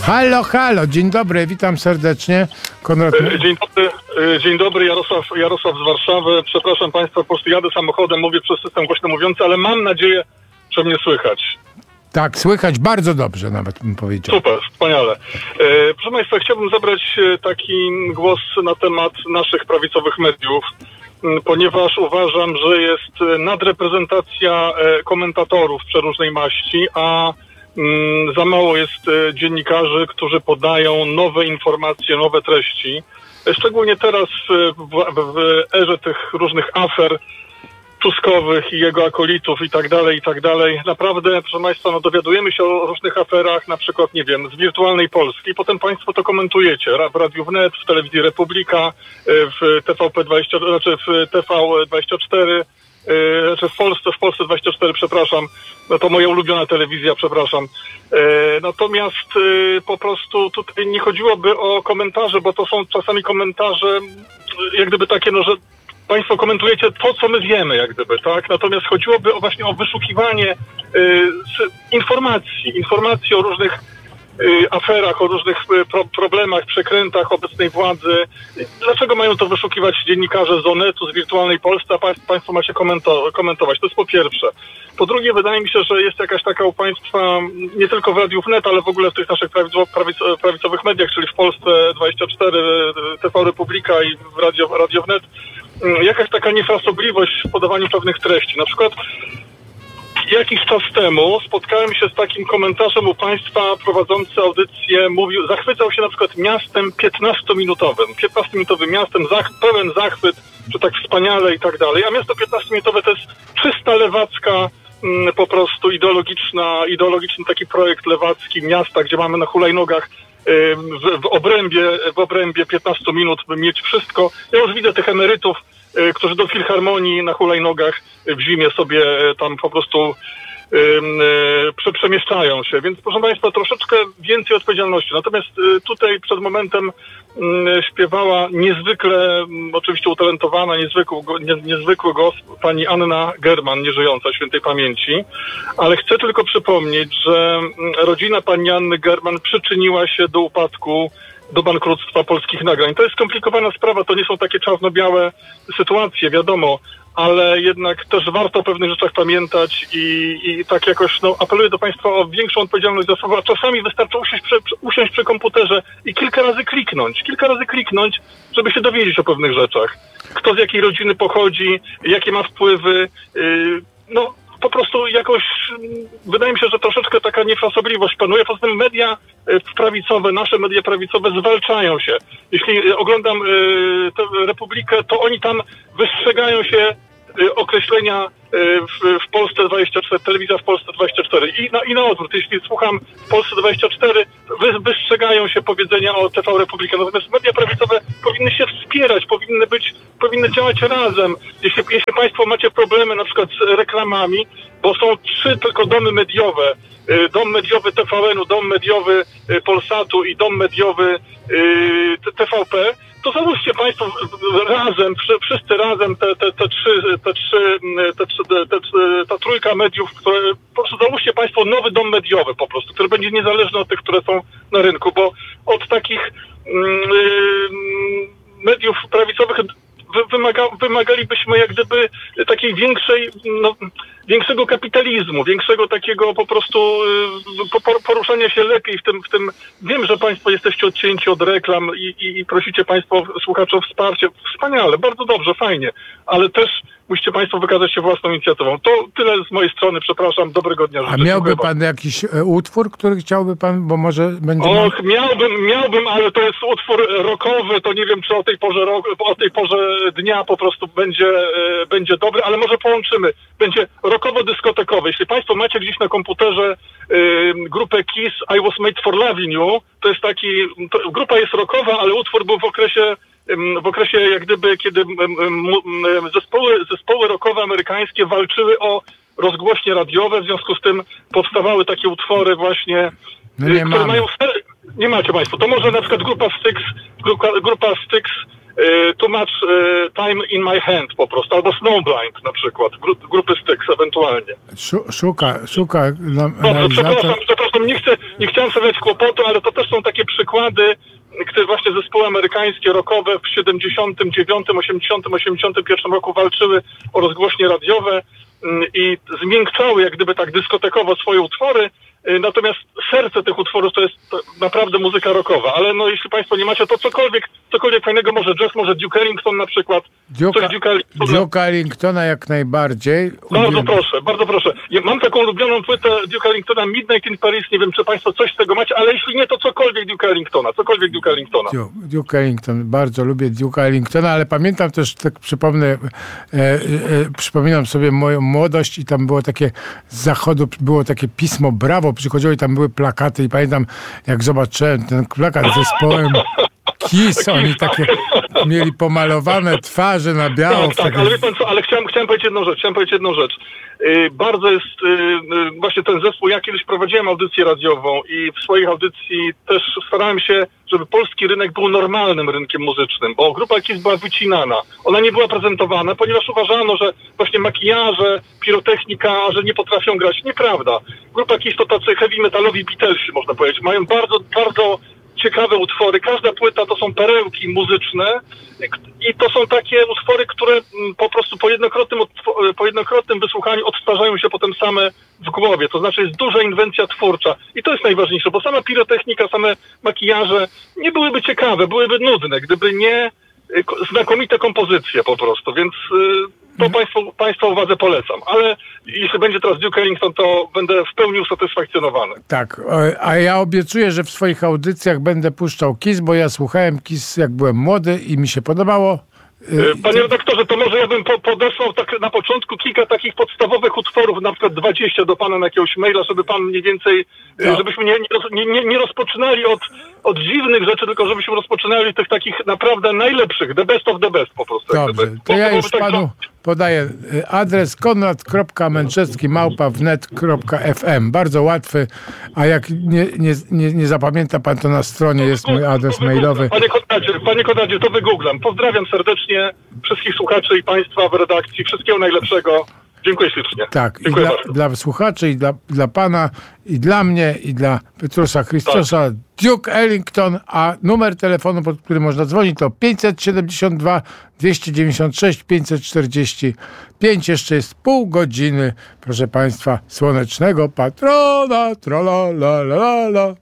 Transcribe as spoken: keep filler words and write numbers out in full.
Halo, halo, dzień dobry, witam serdecznie. Konrad... Dzień dobry, dzień dobry, Jarosław, Jarosław z Warszawy. Przepraszam Państwa, po prostu jadę samochodem, mówię przez system głośno mówiący, ale mam nadzieję, że mnie słychać. Tak, słychać bardzo dobrze nawet bym powiedział. Super, wspaniale. E, proszę Państwa, chciałbym zabrać taki głos na temat naszych prawicowych mediów, ponieważ uważam, że jest nadreprezentacja komentatorów przeróżnej maści, a mm, za mało jest dziennikarzy, którzy podają nowe informacje, nowe treści. Szczególnie teraz w, w, w erze tych różnych afer Tuskowych i jego akolitów i tak dalej, i tak dalej. Naprawdę, proszę Państwa, no dowiadujemy się o różnych aferach, na przykład, nie wiem, z Wirtualnej Polski, potem Państwo to komentujecie w Radiu Wnet, w Telewizji Republika, w T V P dwadzieścia, znaczy w T V dwadzieścia cztery, znaczy w Polsce, w Polsce dwadzieścia cztery, przepraszam, no to moja ulubiona telewizja, przepraszam. Natomiast po prostu tutaj nie chodziłoby o komentarze, bo to są czasami komentarze jak gdyby takie, no, że Państwo komentujecie to, co my wiemy, jak gdyby, tak? Natomiast chodziłoby o właśnie o wyszukiwanie y, informacji, informacji o różnych y, aferach, o różnych y, pro, problemach, przekrętach obecnej władzy. Dlaczego mają to wyszukiwać dziennikarze z Onetu, z Wirtualnej Polski, a państwo, państwo macie komento, komentować? To jest po pierwsze. Po drugie, wydaje mi się, że jest jakaś taka u Państwa, nie tylko w Radiu Wnet, ale w ogóle w tych naszych prawico, prawico, prawicowych mediach, czyli w Polsce dwadzieścia cztery, T V Republika i w Radio, Radio Wnet, jakaś taka niefrasobliwość w podawaniu pewnych treści. Na przykład jakiś czas temu spotkałem się z takim komentarzem u Państwa, prowadzący audycję mówił, zachwycał się na przykład miastem piętnastominutowym. piętnastominutowym miastem, zach, pełen zachwyt, że tak wspaniale i tak dalej. A miasto piętnastominutowe to jest czysta lewacka, mm, po prostu ideologiczna, ideologiczny taki projekt lewacki miasta, gdzie mamy na hulajnogach W, w obrębie, w obrębie piętnastu minut mieć wszystko. Ja już widzę tych emerytów, którzy do filharmonii na hulajnogach w zimie sobie tam po prostu um, przemieszczają się. Więc proszę Państwa, troszeczkę więcej odpowiedzialności. Natomiast tutaj przed momentem um, śpiewała niezwykle, um, oczywiście utalentowana, niezwykły, nie, niezwykły głos pani Anna German, nieżyjąca świętej pamięci. Ale chcę tylko przypomnieć, że rodzina pani Anny German przyczyniła się do upadku, do bankructwa Polskich Nagrań. To jest skomplikowana sprawa, to nie są takie czarno-białe sytuacje, wiadomo, ale jednak też warto o pewnych rzeczach pamiętać i, i tak jakoś, no, apeluję do Państwa o większą odpowiedzialność za słowa. Czasami wystarczy usiąść przy, usiąść przy komputerze i kilka razy kliknąć, kilka razy kliknąć, żeby się dowiedzieć o pewnych rzeczach. Kto z jakiej rodziny pochodzi, jakie ma wpływy, yy, no, po prostu jakoś, wydaje mi się, że troszeczkę taka niefrasobliwość panuje. Poza tym media prawicowe, nasze media prawicowe zwalczają się. Jeśli oglądam y, tę Republikę, to oni tam wystrzegają się y, określenia y, w, w Polsce dwadzieścia cztery, telewizja w Polsce dwadzieścia cztery. I na, i na odwrót, jeśli słucham w Polsce dwadzieścia cztery, wy, wystrzegają się powiedzenia o T V Republika. Natomiast media prawicowe powinny się wspierać, powinny być, powinny działać razem. Jeśli, jeśli Państwo macie problemy na przykład z reklamami, bo są trzy tylko domy mediowe, dom mediowy T V N-u, dom mediowy Polsatu i dom mediowy T V P, to załóżcie Państwo razem, wszyscy razem, te, te, te trzy, te trzy, te, te, te, ta trójka mediów, które, po prostu załóżcie Państwo nowy dom mediowy po prostu, który będzie niezależny od tych, które są na rynku, bo od takich yy, mediów prawicowych Wymaga, wymagalibyśmy jak gdyby takiej większej, no, większego kapitalizmu, większego takiego po prostu y, poruszania się lepiej w tym, w tym. Wiem, że Państwo jesteście odcięci od reklam i, i, i prosicie Państwo słuchaczy o wsparcie. Wspaniale, bardzo dobrze, fajnie, ale też musicie Państwo wykazać się własną inicjatywą. To tyle z mojej strony, przepraszam, dobrego dnia. A miałby Pan jakiś utwór, który chciałby Pan, bo może będzie... Och, man... miałbym, miałbym, ale to jest utwór rockowy, to nie wiem, czy o tej porze, rok, o tej porze dnia po prostu będzie, e, będzie dobry, ale może połączymy. Będzie rockowo-dyskotekowy. Jeśli Państwo macie gdzieś na komputerze e, grupę Kiss, I Was Made for Loving You, to jest taki, to, grupa jest rockowa, ale utwór był w okresie w okresie jak gdyby, kiedy zespoły, zespoły rockowe amerykańskie walczyły o rozgłośnie radiowe, w związku z tym powstawały takie utwory właśnie, no nie które mamy. mają... Nie macie Państwo. To może na przykład grupa Styx, grupa, grupa Styx Too Much Time in My Hand po prostu, albo Snowblind na przykład, gru- grupy Styx ewentualnie. Szuka, szuka. Dobrze, przepraszam, przepraszam, nie, chcę, nie chciałem stawiać kłopotu, ale to też są takie przykłady, które właśnie zespoły amerykańskie, rockowe w siedemdziesiątym dziewiątym, osiemdziesiątym, osiemdziesiątym pierwszym roku walczyły o rozgłośnie radiowe i zmiękczały jak gdyby tak dyskotekowo swoje utwory. Natomiast serce tych utworów to jest naprawdę muzyka rockowa, ale no jeśli państwo nie macie, to cokolwiek, cokolwiek fajnego, może jazz, może Duke Ellington na przykład. Duke, Duke, Duke Ellingtona jak najbardziej. Bardzo proszę, bardzo proszę. Ja mam taką ulubioną płytę Duke Ellingtona, Midnight in Paris, nie wiem czy państwo coś z tego macie, ale jeśli nie, to cokolwiek Duke Ellingtona, cokolwiek Duke Ellingtona. Duke, Duke Ellington, bardzo lubię Duke Ellingtona, ale pamiętam też, tak przypomnę, e, e, przypominam sobie moją młodość i tam było takie z zachodu, było takie pismo Brawo, przychodziło i tam były plakaty i pamiętam, jak zobaczyłem ten plakat z zespołem Kiss, oni takie mieli pomalowane twarze na biało. Tak, tak, takie... ale wie pan co, ale chciałem, chciałem powiedzieć jedną rzecz, chciałem powiedzieć jedną rzecz. Yy, bardzo jest, yy, właśnie ten zespół, ja kiedyś prowadziłem audycję radiową i w swojej audycji też starałem się, żeby polski rynek był normalnym rynkiem muzycznym, bo grupa Kiss była wycinana. Ona nie była prezentowana, ponieważ uważano, że właśnie makijaże, pirotechnika, że nie potrafią grać. Nieprawda. Grupa Kiss to tacy heavy metalowi Beatlesi, można powiedzieć. Mają bardzo, bardzo ciekawe utwory. Każda płyta to są perełki muzyczne i to są takie utwory, które po prostu po jednokrotnym, po jednokrotnym wysłuchaniu odtwarzają się potem same w głowie. To znaczy jest duża inwencja twórcza i to jest najważniejsze, bo sama pirotechnika, same makijaże nie byłyby ciekawe, byłyby nudne, gdyby nie znakomite kompozycje po prostu, więc to państwu, państwa uwadze polecam. Ale jeśli będzie teraz Duke Ellington, to będę w pełni usatysfakcjonowany. Tak, a ja obiecuję, że w swoich audycjach będę puszczał Kiss, bo ja słuchałem Kiss jak byłem młody i mi się podobało. Panie redaktorze, to może ja bym po, podesłał tak na początku kilka takich podstawowych utworów, na przykład dwadzieścia do pana na jakiegoś maila, żeby pan mniej więcej, no. żebyśmy nie, nie, nie, nie rozpoczynali od, od dziwnych rzeczy, tylko żebyśmy rozpoczynali od tych takich naprawdę najlepszych, the best of the best po prostu. Dobrze, to ja już panu podaję adres konrad kropka mędrzecki małpa wnet kropka f m. Bardzo łatwy, a jak nie, nie, nie, nie zapamięta pan, to na stronie jest mój adres mailowy. Panie Konradzie, panie Konradzie, to wygooglam. Pozdrawiam serdecznie wszystkich słuchaczy i państwa w redakcji. Wszystkiego najlepszego. Dziękuję ślicznie. Tak, Dziękuję i dla, dla słuchaczy, i dla, dla pana, i dla mnie, i dla Petrusa Christosa, tak. Duke Ellington, a numer telefonu, pod który można dzwonić, to pięćset siedemdziesiąt dwa dwieście dziewięćdziesiąt sześć pięćset czterdzieści pięć. Jeszcze jest pół godziny, proszę państwa, słonecznego patrona, tra la la la la.